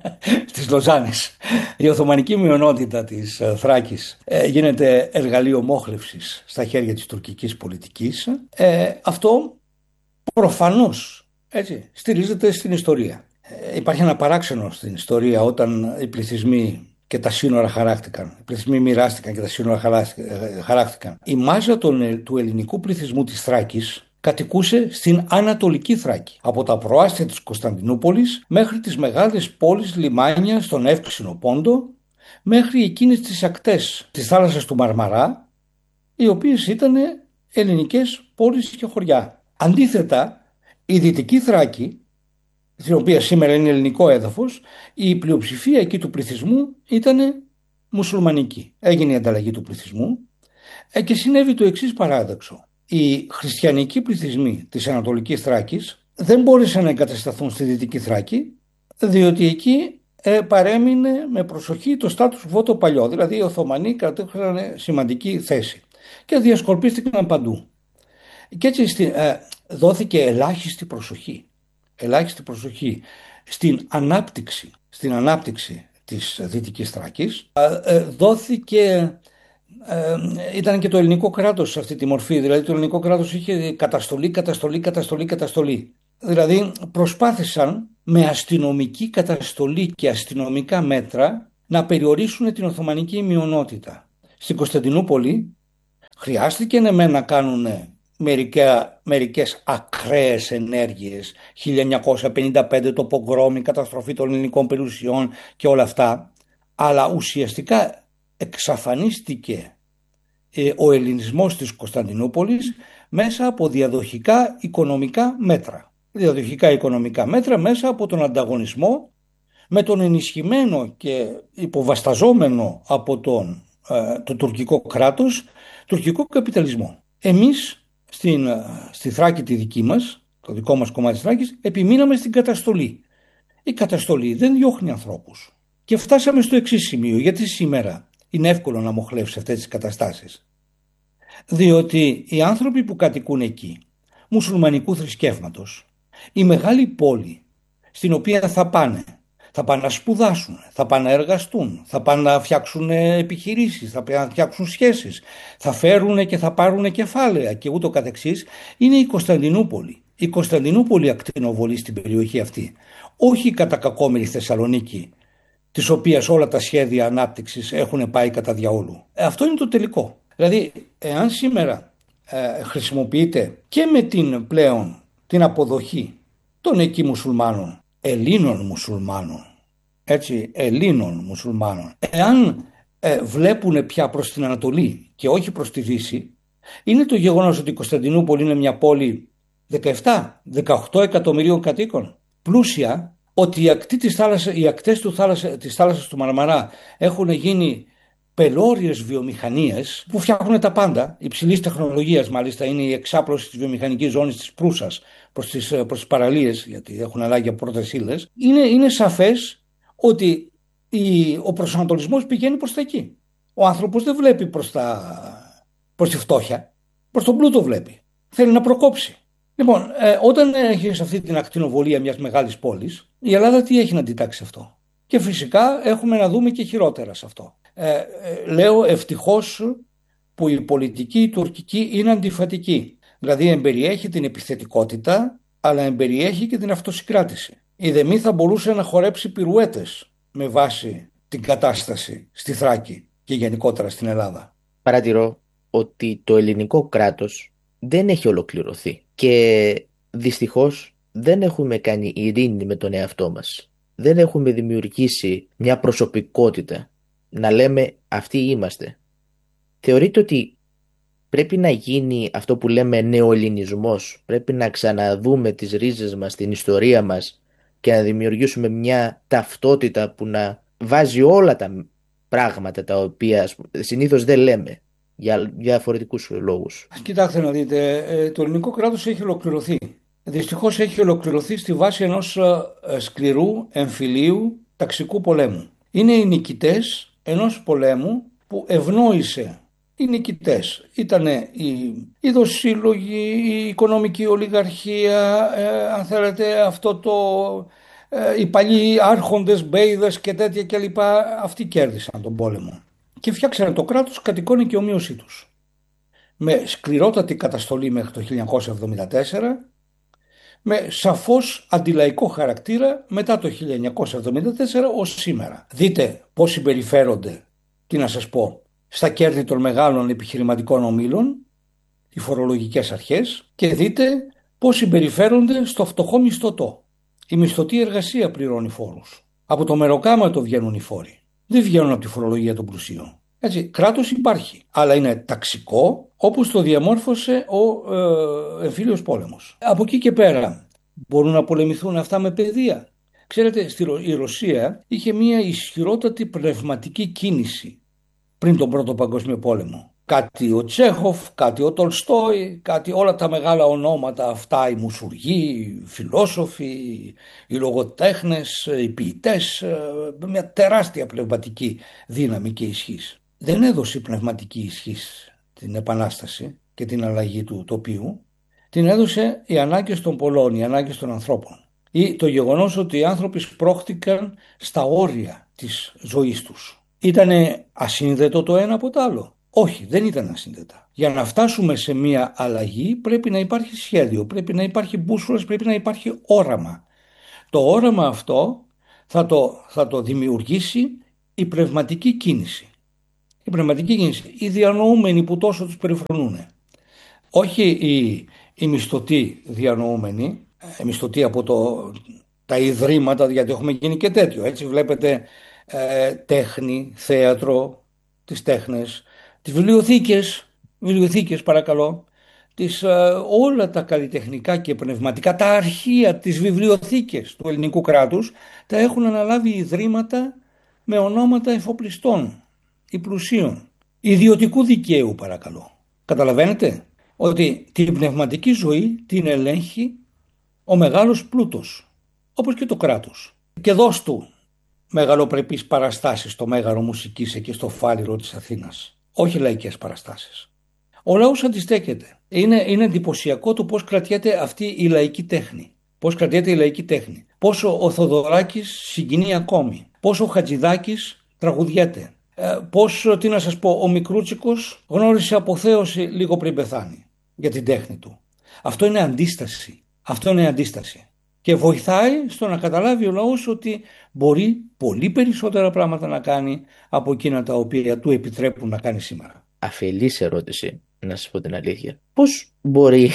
της Λοζάνης, η Οθωμανική μειονότητα της Θράκης ε, γίνεται εργαλείο μόχλευσης στα χέρια της τουρκικής πολιτικής, ε, αυτό προφανώς, έτσι, στηρίζεται στην ιστορία. Ε, υπάρχει ένα παράξενο στην ιστορία όταν οι πληθυσμοί και τα σύνορα χαράχτηκαν. Οι πληθυσμοί μοιράστηκαν και τα σύνορα χαράχτηκαν. Η μάζα των, του ελληνικού πληθυσμού της Θράκης κατοικούσε στην Ανατολική Θράκη. Από τα προάστια της Κωνσταντινούπολης μέχρι τις μεγάλες πόλεις λιμάνια στον Εύξηνο Πόντο, μέχρι εκείνες τις ακτές της θάλασσας του Μαρμαρά, οι οποίες ήταν ελληνικές πόλεις και χωριά. Αντίθετα, η Δυτική Θράκη, στην οποία σήμερα είναι ελληνικό έδαφος, η πλειοψηφία εκεί του πληθυσμού ήταν μουσουλμανική. Έγινε η ανταλλαγή του πληθυσμού και συνέβη το εξής παράδοξο. Οι χριστιανικοί πληθυσμοί της Ανατολικής Θράκης δεν μπόρεσαν να εγκατασταθούν στη Δυτική Θράκη, διότι εκεί ε, παρέμεινε με προσοχή το status quo το παλιό, δηλαδή οι Οθωμανοί κρατούσαν σημαντική θέση και διασκορπίστηκαν παντού. Και έτσι ε, δόθηκε ελάχιστη προσοχή. ελάχιστη προσοχή στην ανάπτυξη, στην ανάπτυξη της Δυτικής Θράκης, δόθηκε Ε, ήταν και το ελληνικό κράτος σε αυτή τη μορφή. Δηλαδή το ελληνικό κράτος είχε καταστολή, καταστολή, καταστολή, καταστολή. Δηλαδή προσπάθησαν με αστυνομική καταστολή και αστυνομικά μέτρα να περιορίσουν την Οθωμανική μειονότητα. Στην Κωνσταντινούπολη χρειάστηκε ναι, με να κάνουν μερικά, μερικές ακραίες ενέργειες, χίλια εννιακόσια πενήντα πέντε το πογκρόμι, καταστροφή των ελληνικών περιουσιών και όλα αυτά, αλλά ουσιαστικά εξαφανίστηκε ε, ο ελληνισμός της Κωνσταντινούπολης μέσα από διαδοχικά οικονομικά μέτρα. Διαδοχικά οικονομικά μέτρα μέσα από τον ανταγωνισμό με τον ενισχυμένο και υποβασταζόμενο από τον, ε, το τουρκικό κράτος, τουρκικό καπιταλισμό. Εμείς στην, στη Θράκη τη δική μας, το δικό μας κομμάτι της Θράκης, επιμείναμε στην καταστολή. Η καταστολή δεν διώχνει ανθρώπους. Και φτάσαμε στο εξής σημείο, γιατί σήμερα είναι εύκολο να μοχλεύσει αυτές τις καταστάσεις. Διότι οι άνθρωποι που κατοικούν εκεί, μουσουλμανικού θρησκεύματος, η μεγάλη πόλη στην οποία θα πάνε, θα πάνε να σπουδάσουν, θα πάνε να εργαστούν, θα πάνε να φτιάξουν επιχειρήσεις, θα πάνε να φτιάξουν σχέσεις, θα φέρουν και θα πάρουν κεφάλαια και ούτω καθεξής, είναι η Κωνσταντινούπολη. Η Κωνσταντινούπολη ακτινοβολεί στην περιοχή αυτή, όχι η κατακακόμερη Θεσσαλονίκη, της οποίας όλα τα σχέδια ανάπτυξης έχουν πάει κατά διαόλου. Ε, αυτό είναι το τελικό. Δηλαδή, εάν σήμερα ε, χρησιμοποιείται και με την πλέον την αποδοχή των εκεί μουσουλμάνων, Ελλήνων μουσουλμάνων, έτσι, Ελλήνων μουσουλμάνων, εάν ε, βλέπουν πια προς την Ανατολή και όχι προς τη Δύση, είναι το γεγονός ότι η Κωνσταντινούπολη είναι μια πόλη δεκαεπτά με δεκαοκτώ εκατομμυρίων κατοίκων, πλούσια, ότι οι, ακτή της θάλασσα, οι ακτές του θάλασσα, της θάλασσας του Μαρμαρά έχουν γίνει πελώριες βιομηχανίες που φτιάχνουν τα πάντα, υψηλής τεχνολογίας μάλιστα, είναι η εξάπλωση της βιομηχανικής ζώνης της Προύσας προς τις, προς τις παραλίες, γιατί έχουν ανάγκη από πρώτες ύλες. Είναι, είναι σαφές ότι η, ο προσανατολισμός πηγαίνει προς τα εκεί. Ο άνθρωπος δεν βλέπει προς, τα, προς τη φτώχεια, προς τον πλούτο βλέπει. Θέλει να προκόψει. Λοιπόν, ε, όταν έχεις αυτή την ακτινοβολία μιας μεγάλης πόλης, η Ελλάδα τι έχει να αντιτάξει αυτό? Και φυσικά έχουμε να δούμε και χειρότερα σε αυτό. Ε, ε, λέω ευτυχώς που η πολιτική η τουρκική είναι αντιφατική. Δηλαδή εμπεριέχει την επιθετικότητα, αλλά εμπεριέχει και την αυτοσυγκράτηση. Η ΔΕΜΗ θα μπορούσε να χορέψει πυρουέτες με βάση την κατάσταση στη Θράκη και γενικότερα στην Ελλάδα. Παρατηρώ ότι το ελληνικό κράτος δεν έχει ολοκληρωθεί και δυστυχώς δεν έχουμε κάνει ειρήνη με τον εαυτό μας. Δεν έχουμε δημιουργήσει μια προσωπικότητα να λέμε αυτοί είμαστε. Θεωρείτε ότι πρέπει να γίνει αυτό που λέμε νεοελληνισμός, πρέπει να ξαναδούμε τις ρίζες μας, την ιστορία μας και να δημιουργήσουμε μια ταυτότητα που να βάζει όλα τα πράγματα τα οποία συνήθως δεν λέμε για διαφορετικούς λόγους. Κοιτάξτε να δείτε, το ελληνικό κράτος έχει ολοκληρωθεί. Δυστυχώς έχει ολοκληρωθεί στη βάση ενός σκληρού εμφυλίου ταξικού πολέμου. Είναι οι νικητές ενός πολέμου που ευνόησε οι νικητές. Ήτανε οι, οι δοσύλλογοι, η οικονομική ολιγαρχία, ε, αν θέλετε αυτό το, ε, οι παλιοί άρχοντες, μπέιδες και τέτοια κλπ. Αυτοί κέρδισαν τον πόλεμο και φτιάξανε το κράτος κατ' εικόνα και ομοίωσή τους. Με σκληρότατη καταστολή μέχρι το χίλια εννιακόσια εβδομήντα τέσσερα, με σαφώς αντιλαϊκό χαρακτήρα μετά το χίλια εννιακόσια εβδομήντα τέσσερα ως σήμερα. Δείτε πώς συμπεριφέρονται, τι να σας πω, στα κέρδη των μεγάλων επιχειρηματικών ομίλων οι φορολογικές αρχές και δείτε πώς συμπεριφέρονται στο φτωχό μισθωτό. Η μισθωτή εργασία πληρώνει φόρους. Από το μεροκάματο βγαίνουν οι φόροι. Δεν βγαίνουν από τη φορολογία των πλουσίων. Έτσι, κράτος υπάρχει, αλλά είναι ταξικό όπως το διαμόρφωσε ο ε, εμφύλιος πόλεμος. Από εκεί και πέρα μπορούν να πολεμηθούν αυτά με παιδεία. Ξέρετε, στη, η Ρωσία είχε μια ισχυρότατη πνευματική κίνηση πριν τον Πρώτο Παγκόσμιο Πόλεμο. Κάτι ο Τσέχοφ, κάτι ο Τολστόι, κάτι όλα τα μεγάλα ονόματα αυτά, οι μουσουργοί, οι φιλόσοφοι, οι λογοτέχνες, οι ποιητές, μια τεράστια πνευματική δύναμη και ισχύς. Δεν έδωσε η πνευματική ισχύς την επανάσταση και την αλλαγή του τοπίου, την έδωσε οι ανάγκες των πολλών, οι ανάγκες των ανθρώπων ή το γεγονός ότι οι άνθρωποι σπρώχτηκαν στα όρια της ζωής τους. Ήτανε ασύνδετο το ένα από το άλλο. Όχι, δεν ήταν ασύνδετα. Για να φτάσουμε σε μια αλλαγή πρέπει να υπάρχει σχέδιο, πρέπει να υπάρχει μπούσουλας, πρέπει να υπάρχει όραμα. Το όραμα αυτό θα το, θα το δημιουργήσει η πνευματική κίνηση. Η πνευματική κίνηση, οι διανοούμενοι που τόσο τους περιφρονούν. Όχι οι, οι μισθωτοί διανοούμενοι, οι μισθωτοί από το, τα ιδρύματα, γιατί έχουμε γίνει και τέτοιο. Έτσι βλέπετε ε, τέχνη, θέατρο, τις τέχνες, τις βιβλιοθήκες, βιβλιοθήκες παρακαλώ, τις, ε, όλα τα καλλιτεχνικά και πνευματικά, τα αρχεία, τις βιβλιοθήκες του ελληνικού κράτους, τα έχουν αναλάβει ιδρύματα με ονόματα εφοπλιστών ή πλουσίων, ιδιωτικού δικαίου παρακαλώ. Καταλαβαίνετε ότι την πνευματική ζωή την ελέγχει ο μεγάλος πλούτος, όπως και το κράτος. Και δώσ' του μεγαλοπρεπείς παραστάσεις στο Μέγαρο Μουσικής εκεί στο Φάληρο της Αθήνας. Όχι λαϊκές παραστάσεις. Ο λαός αντιστέκεται. Είναι, είναι εντυπωσιακό το πώς κρατιέται αυτή η λαϊκή τέχνη. Πώς κρατιέται η λαϊκή τέχνη. Πόσο ο Θοδωράκης συγκινεί ακόμη. Πόσο ο Χατζηδάκης τραγουδιέται. Ε, πώς, τι να σας πω, ο Μικρούτσικος γνώρισε αποθέωση λίγο πριν πεθάνει για την τέχνη του. Αυτό είναι αντίσταση. Αυτό είναι αντίσταση. Και βοηθάει στο να καταλάβει ο λαός ότι μπορεί πολύ περισσότερα πράγματα να κάνει από εκείνα τα οποία του επιτρέπουν να κάνει σήμερα. Αφελής ερώτηση, να σας πω την αλήθεια. Πώς μπορεί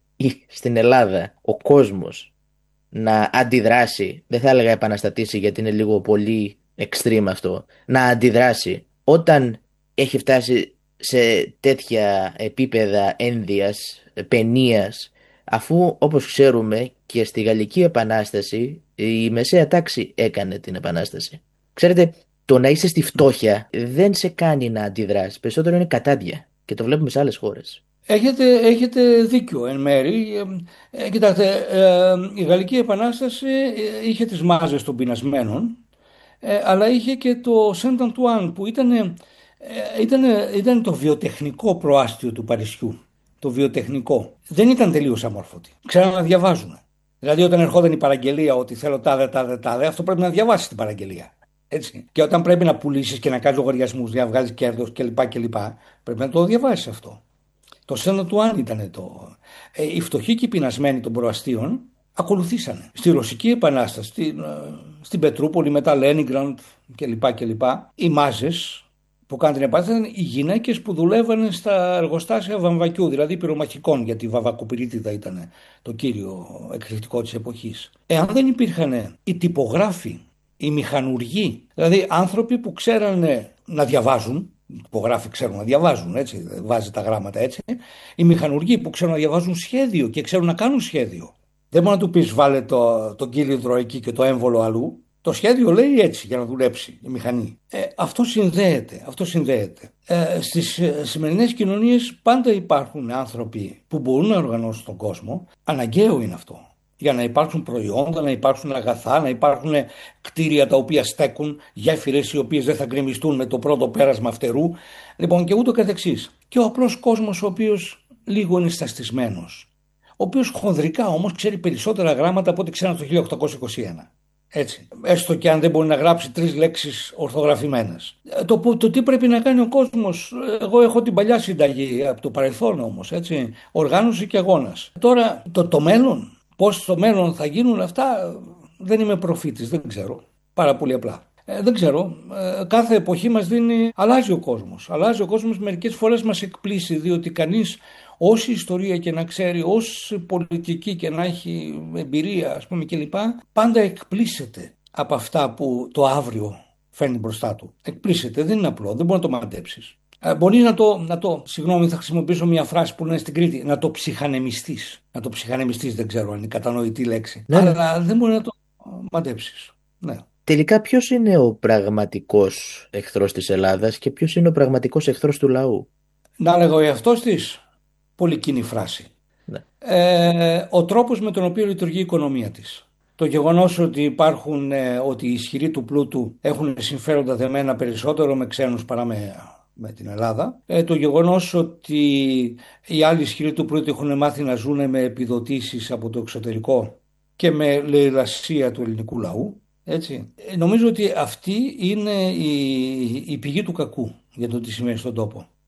στην Ελλάδα ο κόσμος να αντιδράσει, δεν θα έλεγα επαναστατήσει γιατί είναι λίγο πολύ extreme αυτό, να αντιδράσει όταν έχει φτάσει σε τέτοια επίπεδα ένδυας, παινίας, αφού όπως ξέρουμε και στη Γαλλική Επανάσταση η μεσαία τάξη έκανε την Επανάσταση. Ξέρετε, το να είσαι στη φτώχεια δεν σε κάνει να αντιδράσεις, περισσότερο είναι κατάντια και το βλέπουμε σε άλλες χώρες. Έχετε, έχετε δίκιο εν μέρη. Ε, κοιτάξτε, ε, η Γαλλική Επανάσταση είχε τις μάζες των πεινασμένων, ε, αλλά είχε και το Σεντ Αντουάν που ήταν, ε, ήταν, ήταν το βιοτεχνικό προάστιο του Παρισιού. Το βιοτεχνικό. Δεν ήταν τελείως αμόρφωτοι. Ξέραν να διαβάζουν. Δηλαδή, όταν ερχόταν η παραγγελία ότι θέλω τάδε, τάδε, τάδε, αυτό πρέπει να διαβάσει την παραγγελία. Έτσι. Και όταν πρέπει να πουλήσεις και να κάνεις λογαριασμούς, να βγάλεις κέρδος κλπ. κλπ. Πρέπει να το διαβάσεις αυτό. Το Σεν του Αν ήταν το. Ε, οι φτωχοί και οι πεινασμένοι των προαστίων ακολουθήσανε. Στη Ρωσική Επανάσταση, στην, στην Πετρούπολη, μετά Λένιγκραντ κλπ. κλπ. Οι μάζες που κάνουν την επάνθεση ήταν οι γυναίκες που δουλεύανε στα εργοστάσια βαμβακιού, δηλαδή πυρομαχικών, γιατί η βαβακοπυρίτιδα ήταν το κύριο εκρηκτικό της εποχής. Εάν δεν υπήρχαν οι τυπογράφοι, οι μηχανουργοί, δηλαδή άνθρωποι που ξέρανε να διαβάζουν, οι τυπογράφοι ξέρουν να διαβάζουν, έτσι, βάζει τα γράμματα έτσι, οι μηχανουργοί που ξέρουν να διαβάζουν σχέδιο και ξέρουν να κάνουν σχέδιο. Δεν μπορεί να του πεις βάλε το, το κύλινδρο εκεί και το έμβολο αλλού. Το σχέδιο λέει έτσι για να δουλέψει η μηχανή. Ε, αυτό συνδέεται. Αυτό συνδέεται. Ε, στις σημερινές κοινωνίες πάντα υπάρχουν άνθρωποι που μπορούν να οργανώσουν τον κόσμο. Αναγκαίο είναι αυτό. Για να υπάρξουν προϊόντα, να υπάρξουν αγαθά, να υπάρχουν κτίρια τα οποία στέκουν, γέφυρες οι οποίες δεν θα γκρεμιστούν με το πρώτο πέρασμα φτερού. Λοιπόν, και ούτω καθεξής. Και ο απλός κόσμος ο οποίος λίγο είναι σταστισμένος. Ο οποίος χονδρικά όμως ξέρει περισσότερα γράμματα από ό,τι ξέραν το χίλια οκτακόσια είκοσι ένα. Έτσι. Έστω και αν δεν μπορεί να γράψει τρεις λέξεις ορθογραφημένες. Το, το τι πρέπει να κάνει ο κόσμος, εγώ έχω την παλιά συνταγή από το παρελθόν όμως, έτσι, οργάνωση και αγώνας. Τώρα το, το μέλλον, πώς στο μέλλον θα γίνουν αυτά, δεν είμαι προφήτης, δεν ξέρω, πάρα πολύ απλά. Ε, δεν ξέρω, ε, κάθε εποχή μας δίνει, αλλάζει ο κόσμος, αλλάζει ο κόσμος, μερικές φορές μας εκπλήσει, διότι κανείς όση ιστορία και να ξέρει, όση πολιτική και να έχει εμπειρία ας πούμε κλπ, πάντα εκπλήσεται από αυτά που το αύριο φέρνει μπροστά του. Εκπλήσεται, δεν είναι απλό, δεν μπορεί να το μαντέψεις. Ε, μπορεί να το, να το, συγγνώμη θα χρησιμοποιήσω μια φράση που είναι στην Κρήτη, να το ψυχανεμιστείς. Να το ψυχανεμιστείς, δεν ξέρω αν είναι κατανοητή λέξη, ναι, αλλά δεν μπορεί να το μαντέψεις. Ναι. Τελικά ποιος είναι ο πραγματικός εχθρός της Ελλάδας και ποιος είναι ο πραγματικός εχθρός του λαού? Να λέγω ο εαυτός της. Πολύ κοινή φράση. Ναι. Ε, ο τρόπος με τον οποίο λειτουργεί η οικονομία της. Το γεγονός ότι υπάρχουν, ε, ότι οι ισχυροί του πλούτου έχουν συμφέροντα δεμένα περισσότερο με ξένους παρά με, με την Ελλάδα. Ε, το γεγονός ότι οι άλλοι ισχυροί του πλούτου έχουν μάθει να ζουν με επιδοτήσεις από το εξωτερικό και με λαιλασία του ελληνικού λαού. Έτσι. Ε, νομίζω ότι αυτή είναι η, η πηγή του κακού για το τι σημαίνει στον τόπο.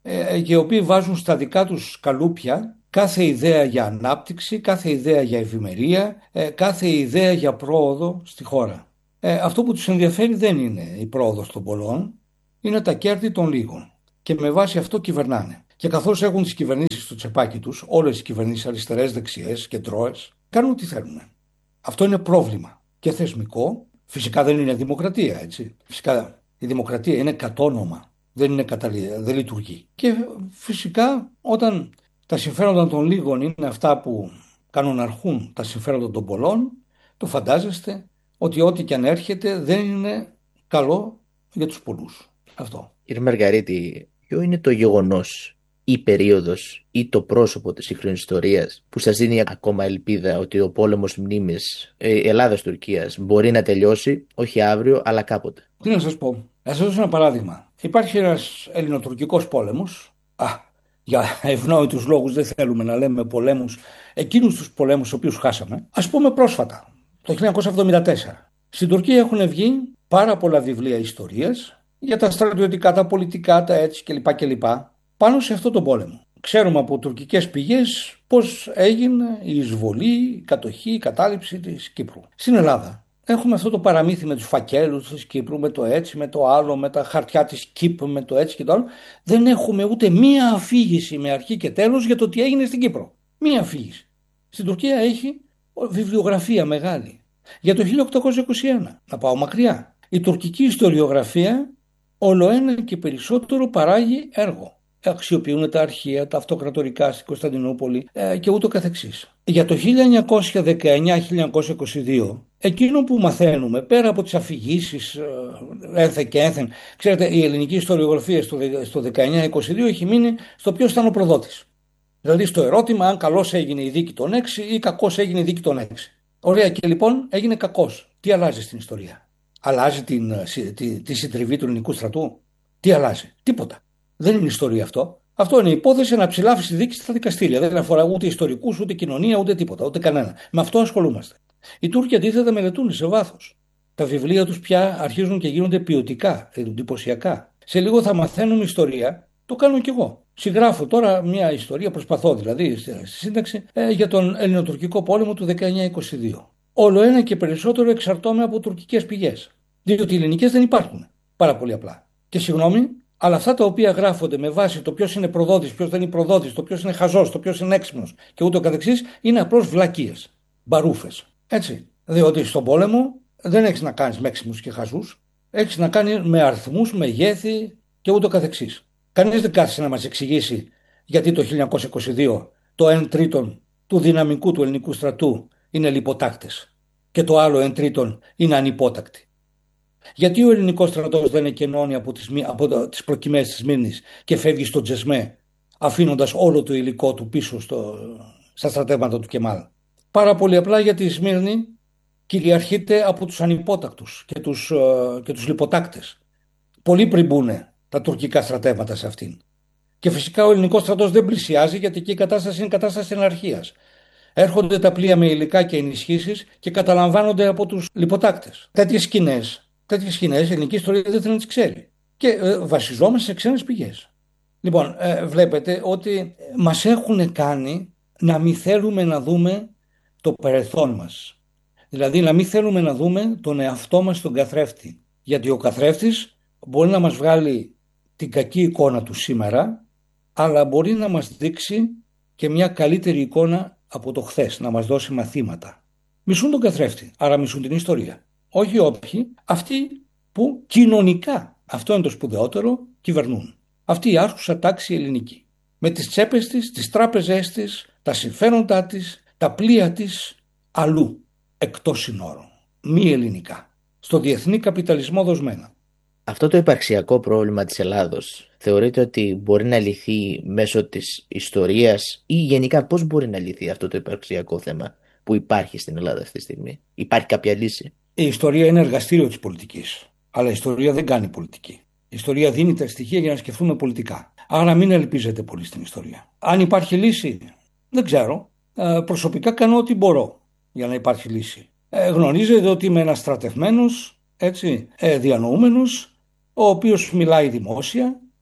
ε, και οι οποίοι βάζουν στα δικά τους καλούπια κάθε ιδέα για ανάπτυξη, κάθε ιδέα για ευημερία, ε, κάθε ιδέα για πρόοδο στη χώρα. Ε, αυτό που τους ενδιαφέρει δεν είναι η πρόοδος των πολλών, είναι τα κέρδη των λίγων. Και με βάση αυτό κυβερνάνε. Και καθώς έχουν τις κυβερνήσεις στο τσεπάκι τους, όλες τις κυβερνήσεις αριστερές, δεξιές, κεντρώες, κάνουν ό,τι θέλουν. Αυτό είναι πρόβλημα και θεσμικό. Φυσικά δεν είναι δημοκρατία, έτσι. Φυσικά η δημοκρατία είναι κατόνομα, δεν, είναι καταλη... δεν λειτουργεί. Και φυσικά όταν τα συμφέροντα των λίγων είναι αυτά που κάνουν να αρχούν τα συμφέροντα των πολλών, το φαντάζεστε ότι ό,τι και αν έρχεται δεν είναι καλό για τους πολλούς. Αυτό. Κύριε Μαργαρίτη, ποιο είναι το γεγονός ή περίοδος ή το πρόσωπο της σύγχρονης ιστορίας που σας δίνει ακόμα ελπίδα ότι ο πόλεμος μνήμης ε, Ελλάδας-Τουρκίας μπορεί να τελειώσει, όχι αύριο, αλλά κάποτε? Τι να σας πω. Να σας δώσω ένα παράδειγμα. Υπάρχει ένας ελληνοτουρκικός πόλεμος. Α, για ευνόητους λόγους δεν θέλουμε να λέμε πολέμους, εκείνους τους πολέμους τους οποίους χάσαμε. Ας πούμε πρόσφατα, το χίλια εννιακόσια εβδομήντα τέσσερα. Στην Τουρκία έχουν βγει πάρα πολλά βιβλία ιστορίας για τα στρατιωτικά, τα πολιτικά, τα έτσι κλπ. κλπ. Πάνω σε αυτό τον πόλεμο. Ξέρουμε από τουρκικές πηγές πώς έγινε η εισβολή, η κατοχή, η κατάληψη της Κύπρου. Στην Ελλάδα έχουμε αυτό το παραμύθι με τους φακέλους της Κύπρου, με το έτσι, με το άλλο, με τα χαρτιά της Κύπρου, με το έτσι και το άλλο. Δεν έχουμε ούτε μία αφήγηση με αρχή και τέλος για το τι έγινε στην Κύπρο. Μία αφήγηση. Στην Τουρκία έχει βιβλιογραφία μεγάλη. Για το χίλια οκτακόσια είκοσι ένα, να πάω μακριά, η τουρκική ιστοριογραφία ολοένα και περισσότερο παράγει έργο. Αξιοποιούν τα αρχεία, τα αυτοκρατορικά στην Κωνσταντινούπολη ε, και ούτω καθεξής. Για το χίλια εννιακόσια δεκαεννιά με χίλια εννιακόσια είκοσι δύο, εκείνο που μαθαίνουμε πέρα από τις αφηγήσεις ε, ένθεν και ένθεν, ξέρετε, η ελληνική ιστοριογραφία στο, στο δεκαεννιά είκοσι δύο έχει μείνει στο ποιος ήταν ο προδότης. Δηλαδή στο ερώτημα αν καλώς έγινε η δίκη των έξι ή κακώς έγινε η δίκη των έξι. Ωραία, και λοιπόν έγινε κακώς. Τι αλλάζει στην ιστορία? Αλλάζει την, τη, τη συντριβή του ελληνικού στρατού? Τι αλλάζει? Τίποτα. Δεν είναι ιστορία αυτό. Αυτό είναι υπόθεση να ψηλάφει τη δίκη στα δικαστήρια. Δεν αφορά ούτε ιστορικούς, ούτε κοινωνία, ούτε τίποτα, ούτε κανένα. Με αυτό ασχολούμαστε. Οι Τούρκοι αντίθετα μελετούν σε βάθος. Τα βιβλία τους πια αρχίζουν και γίνονται ποιοτικά, εντυπωσιακά. Σε λίγο θα μαθαίνουμε ιστορία. Το κάνω κι εγώ. Συγγράφω τώρα μια ιστορία, προσπαθώ δηλαδή στη σύνταξη, ε, για τον Ελληνοτουρκικό πόλεμο του δεκαεννιά είκοσι δύο. Όλο ένα και περισσότερο εξαρτώμαι από τουρκικές πηγές. Διότι οι ελληνικές δεν υπάρχουν. Πάρα πολύ απλά. Και συγγνώμη, αλλά αυτά τα οποία γράφονται με βάση το ποιος είναι προδότης, ποιος δεν είναι προδότης, το ποιος είναι χαζός, το ποιος είναι έξυπνος και ούτω καθεξής, είναι απλώς βλακίες. Μπαρούφες. Έτσι. Διότι στον πόλεμο δεν έχεις να κάνεις με έξυπνους και χαζούς. Έχεις να κάνεις με αριθμούς, μεγέθη και ούτω καθεξής. Κανείς δεν κάθισε να μας εξηγήσει γιατί το χίλια εννιακόσια είκοσι δύο το ένα τρίτον του δυναμικού του ελληνικού στρατού είναι λιποτάκτες και το άλλο ένα τρίτον είναι ανυπότακτοι. Γιατί ο ελληνικός στρατός δεν εκενώνει από τις, από τις προκυμαίες της Μύρνης και φεύγει στο Τζεσμέ, αφήνοντας όλο το υλικό του πίσω στο, στα στρατεύματα του Κεμάλ? Πάρα πολύ απλά γιατί η Σμύρνη κυριαρχείται από τους ανυπότακτους και τους, και τους λιποτάκτες. Πολλοί πριν μπουν τα τουρκικά στρατεύματα σε αυτήν. Και φυσικά ο ελληνικός στρατός δεν πλησιάζει, γιατί εκεί η κατάσταση είναι κατάσταση αναρχίας. Έρχονται τα πλοία με υλικά και ενισχύσεις και καταλαμβάνονται από τους λιποτάκτες. Τέτοιες σκηνές, τέτοιες σκηνές η ελληνική ιστορία δεν θέλει να τις ξέρει. Και ε, βασιζόμαστε σε ξένες πηγές. Λοιπόν, ε, βλέπετε ότι μας έχουν κάνει να μην θέλουμε να δούμε το παρελθόν μας. Δηλαδή να μην θέλουμε να δούμε τον εαυτό μας στον καθρέφτη. Γιατί ο καθρέφτης μπορεί να μας βγάλει την κακή εικόνα του σήμερα, αλλά μπορεί να μας δείξει και μια καλύτερη εικόνα από το χθες, να μας δώσει μαθήματα. Μισούν τον καθρέφτη, άρα μισούν την ιστορία. Όχι όποιοι, αυτοί που κοινωνικά, αυτό είναι το σπουδαιότερο, κυβερνούν. Αυτή η άρχουσα τάξη ελληνική. Με τις τσέπες της, τις τράπεζές της, τα συμφέροντά της, τα πλοία της αλλού, εκτός συνόρων, μη ελληνικά, στο διεθνή καπιταλισμό δοσμένα. Αυτό το υπαρξιακό πρόβλημα της Ελλάδος θεωρείτε ότι μπορεί να λυθεί μέσω της ιστορίας ή γενικά πώς μπορεί να λυθεί αυτό το υπαρξιακό θέμα που υπάρχει στην Ελλάδα αυτή τη στιγμή? Υπάρχει κάποια λύση? Η ιστορία είναι εργαστήριο της πολιτικής, αλλά η ιστορία δεν κάνει πολιτική. Η ιστορία δίνει τα στοιχεία για να σκεφτούμε πολιτικά. Άρα μην ελπίζετε πολύ στην ιστορία. Αν υπάρχει λύση, δεν ξέρω. Ε, προσωπικά κάνω ό,τι μπορώ για να υπάρχει λύση. Ε, γνωρίζετε ότι είμαι ένας στρατευμένος, έτσι, ε, διανοούμενος, ο οποίος μιλάει δημόσια,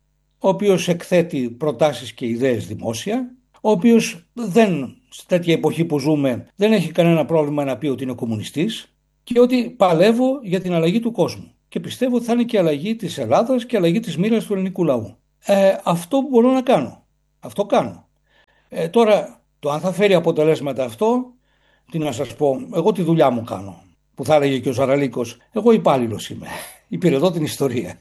ο οποίος εκθέτει προτάσεις και ιδέες δημόσια, ο οποίος δεν, σε τέτοια εποχή που ζούμε, δεν έχει κανένα πρόβλημα να πει ότι είναι κομμουνιστής και ότι παλεύω για την αλλαγή του κόσμου. Και πιστεύω ότι θα είναι και αλλαγή της Ελλάδας και αλλαγή της μοίρας του ελληνικού λαού. Ε, αυτό που μπορώ να κάνω. Αυτό κάνω. Ε, τώρα, το αν θα φέρει αποτελέσματα αυτό, τι να σας πω, εγώ τη δουλειά μου κάνω. Που θα έλεγε και ο Ζαραλίκος, εγώ υπάλληλος είμαι. Υπηρετώ την ιστορία.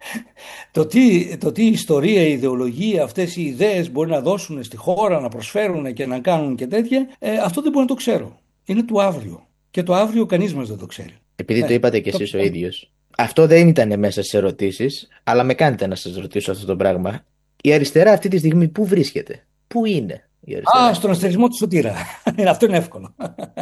Το τι, το τι η ιστορία, η ιδεολογία, αυτές οι ιδέες μπορεί να δώσουν στη χώρα, να προσφέρουν και να κάνουν και τέτοια, ε, αυτό δεν μπορώ να το ξέρω. Είναι του αύριο. Και το αύριο κανείς μας δεν το ξέρει. Επειδή ναι, το είπατε κι εσείς το... ο ίδιος. Αυτό δεν ήταν μέσα στις ερωτήσεις, αλλά με κάνετε να σας ρωτήσω αυτό το πράγμα. Η αριστερά αυτή τη στιγμή πού βρίσκεται, πού είναι η αριστερά? Α, στον αστερισμό του Σωτήρα. Αυτό είναι εύκολο.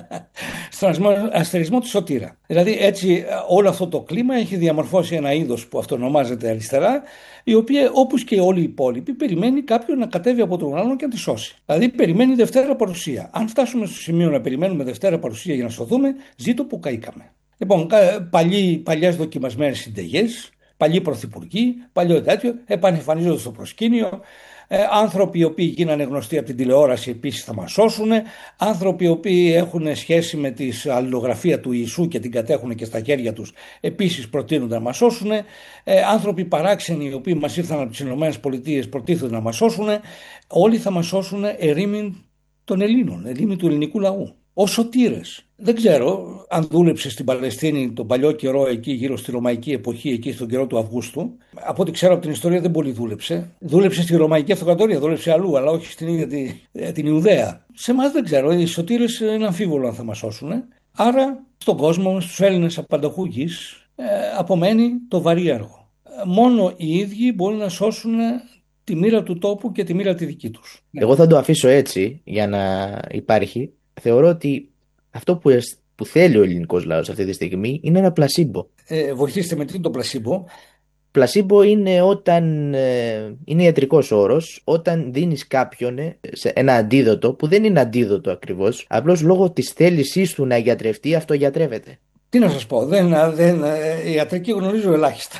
Στον αστερισμό του Σωτήρα. Δηλαδή έτσι όλο αυτό το κλίμα έχει διαμορφώσει ένα είδος που αυτονομάζεται αριστερά, η οποία όπως και όλοι οι υπόλοιποι περιμένει κάποιον να κατέβει από τον ουρανό και να τη σώσει. Δηλαδή περιμένει Δευτέρα παρουσία. Αν φτάσουμε στο σημείο να περιμένουμε Δευτέρα παρουσία για να σωθούμε, ζήτω που καήκαμε. Λοιπόν, παλιές δοκιμασμένες συνταγές, παλιοί πρωθυπουργοί, παλιό τέτοιο, επανεμφανίζονται στο προσκήνιο. Ε, άνθρωποι οι οποίοι γίνανε γνωστοί από την τηλεόραση επίσης θα μας σώσουν. Άνθρωποι οι οποίοι έχουν σχέση με τη αλληλογραφία του Ιησού και την κατέχουν και στα χέρια τους επίσης προτείνονται να μας σώσουν. Ε, άνθρωποι παράξενοι οι οποίοι μας ήρθαν από τις ΗΠΑ προτίθονται να μας σώσουν. Όλοι θα μας σώσουν ερήμην των Ελλήνων, ερήμην του ελληνικού λαού. Ως σωτήρες. Δεν ξέρω αν δούλεψε στην Παλαιστίνη τον παλιό καιρό εκεί γύρω στη Ρωμαϊκή εποχή, εκεί στον καιρό του Αυγούστου. Από ό,τι ξέρω από την ιστορία δεν πολύ δούλεψε. Δούλεψε στη Ρωμαϊκή Αυτοκρατορία, δούλεψε αλλού, αλλά όχι στην ίδια την, την Ιουδαία. Σε εμάς δεν ξέρω, οι σωτήρες είναι αμφίβολο αν θα μας σώσουν. Άρα στον κόσμο, στους Έλληνες απανταχού γης, ε, απομένει το βαρύ έργο. Μόνο οι ίδιοι μπορούν να σώσουν τη μοίρα του τόπου και τη μοίρα τη δική τους. Εγώ θα το αφήσω έτσι για να υπάρχει. Θεωρώ ότι αυτό που, εσ... που θέλει ο ελληνικός λαός αυτή τη στιγμή είναι ένα πλασίμπο. Ε, βοηθήστε με τι είναι το πλασίμπο. Πλασίμπο είναι όταν ε, είναι ιατρικός όρος, όταν δίνεις κάποιον ε, σε ένα αντίδοτο που δεν είναι αντίδοτο ακριβώς, απλώς λόγω της θέλησής του να γιατρευτεί αυτογιατρεύεται. Τι να σας πω, δεν, δεν, ε, ιατρική γνωρίζω ελάχιστα.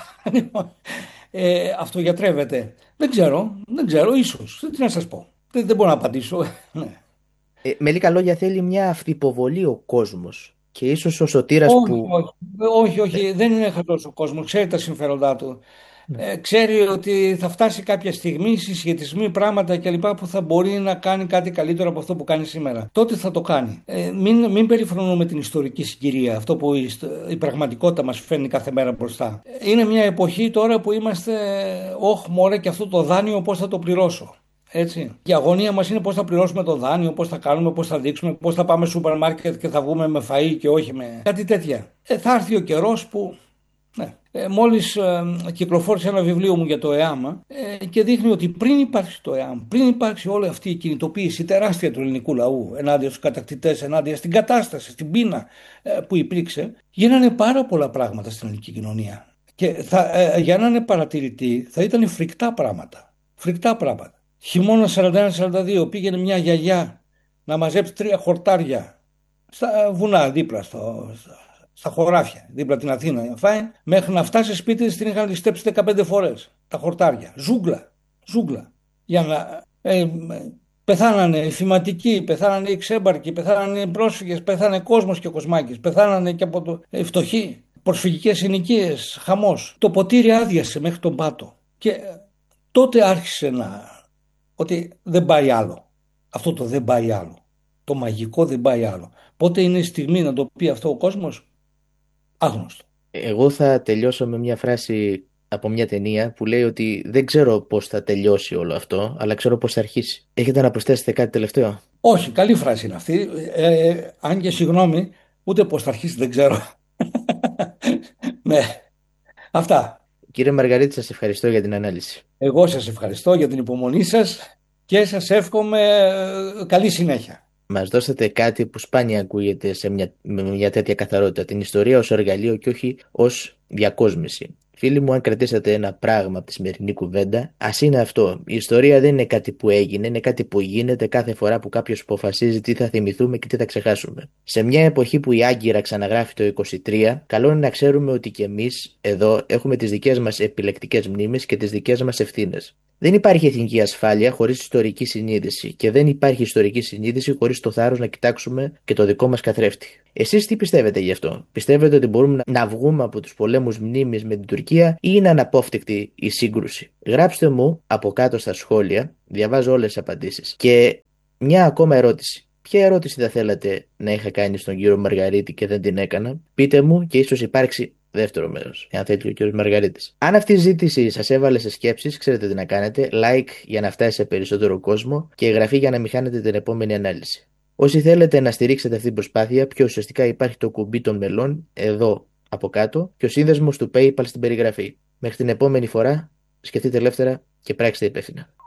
ε, αυτογιατρεύεται. Δεν ξέρω, δεν ξέρω, ίσως. Τι να σας πω. Δεν, δεν μπορώ να απαντήσω. Ε, με λίγα λόγια θέλει μια αυτοϋποβολή ο κόσμος και ίσως ο σωτήρας όχι, που... Όχι, όχι, όχι, δεν είναι χαλός ο κόσμος, ξέρει τα συμφέροντά του. Ε, ξέρει ότι θα φτάσει κάποια στιγμή, συσχετισμοί, πράγματα κλπ. Που θα μπορεί να κάνει κάτι καλύτερο από αυτό που κάνει σήμερα. Τότε θα το κάνει. Ε, μην, μην περιφρονούμε την ιστορική συγκυρία, αυτό που η, η πραγματικότητα μας φέρνει κάθε μέρα μπροστά. Είναι μια εποχή τώρα που είμαστε, όχ μωρέ, και αυτό το δάνειο πώς θα το πληρώσω. Έτσι. Η αγωνία μας είναι πώς θα πληρώσουμε το δάνειο, πώς θα κάνουμε, πώς θα δείξουμε, πώς θα πάμε στο σούπερ μάρκετ και θα βγούμε με φαΐ και όχι με κάτι τέτοια. Ε, θα έρθει ο καιρός που. Ναι. Ε, μόλις ε, κυκλοφόρησε ένα βιβλίο μου για το ΕΑΜ ε, και δείχνει ότι πριν υπάρξει το ΕΑΜ, πριν υπάρξει όλη αυτή η κινητοποίηση τεράστια του ελληνικού λαού ενάντια στους κατακτητές, ενάντια στην κατάσταση, στην πείνα ε, που υπήρξε, γίνανε πάρα πολλά πράγματα στην ελληνική κοινωνία. Και θα, ε, για να είναι παρατηρητή θα ήταν φρικτά πράγματα. Φρικτά πράγματα. Χειμώνα σαράντα ένα σαράντα δύο πήγαινε μια γιαγιά να μαζέψει τρία χορτάρια στα βουνά δίπλα, στο, στα χωράφια, δίπλα την Αθήνα να φάει, μέχρι να φτάσει σπίτι της την είχαν ληστέψει δεκαπέντε φορές τα χορτάρια. Ζούγκλα, ζούγκλα. Για να ε, πεθάνανε οι θυματικοί, πεθάνανε οι ξέμπαρκοι, πεθάνανε οι πρόσφυγες, πεθάνε κόσμος και κοσμάκης, πεθάνανε και από το ε, φτωχοί, προσφυγικές συνοικίες, χαμός. Το ποτήρι άδειασε μέχρι τον πάτο. Και τότε άρχισε να. Ότι δεν πάει άλλο. Αυτό το δεν πάει άλλο. Το μαγικό δεν πάει άλλο. Πότε είναι η στιγμή να το πει αυτό ο κόσμος, άγνωστο. Εγώ θα τελειώσω με μια φράση από μια ταινία που λέει ότι δεν ξέρω πώς θα τελειώσει όλο αυτό, αλλά ξέρω πώς θα αρχίσει. Έχετε να προσθέσετε κάτι τελευταίο? Όχι, καλή φράση είναι αυτή. Ε, ε, αν και συγγνώμη, ούτε πώς θα αρχίσει δεν ξέρω. Ναι, αυτά. Κύριε Μαργαρίτη, σας ευχαριστώ για την ανάλυση. Εγώ σας ευχαριστώ για την υπομονή σας και σας εύχομαι καλή συνέχεια. Μας δώσατε κάτι που σπάνια ακούγεται σε μια, με μια τέτοια καθαρότητα. Την ιστορία ως εργαλείο και όχι ως διακόσμηση. Φίλοι μου, αν κρατήσατε ένα πράγμα από τη σημερινή κουβέντα, ας είναι αυτό. Η ιστορία δεν είναι κάτι που έγινε, είναι κάτι που γίνεται κάθε φορά που κάποιος αποφασίζει τι θα θυμηθούμε και τι θα ξεχάσουμε. Σε μια εποχή που η Άγκυρα ξαναγράφει το είκοσι τρία, καλό είναι να ξέρουμε ότι κι εμείς εδώ έχουμε τις δικές μας επιλεκτικές μνήμες και τις δικές μας ευθύνες. Δεν υπάρχει εθνική ασφάλεια χωρίς ιστορική συνείδηση και δεν υπάρχει ιστορική συνείδηση χωρίς το θάρρος να κοιτάξουμε και το δικό μας καθρέφτη. Εσείς τι πιστεύετε γι' αυτό? Πιστεύετε ότι μπορούμε να βγούμε από τους πολέμους μνήμης με την Τουρκία ή είναι αναπόφευκτη η σύγκρουση? Γράψτε μου από κάτω στα σχόλια, διαβάζω όλες τις απαντήσεις. Και μια ακόμα ερώτηση. Ποια ερώτηση θα θέλατε να είχα κάνει στον κύριο Μαργαρίτη και δεν την έκανα? Πείτε μου και ίσως υπάρξει δεύτερο μέρος, εάν θέλει ο κύριος Μαργαρίτης. Αν αυτή η ζήτηση σας έβαλε σε σκέψεις, ξέρετε τι να κάνετε. Like για να φτάσει σε περισσότερο κόσμο και εγγραφή για να μην χάνετε την επόμενη ανάλυση. Όσοι θέλετε να στηρίξετε αυτή την προσπάθεια, πιο ουσιαστικά υπάρχει το κουμπί των μελών εδώ από κάτω και ο σύνδεσμος του PayPal στην περιγραφή. Μέχρι την επόμενη φορά, σκεφτείτε ελεύθερα και πράξτε υπεύθυνα.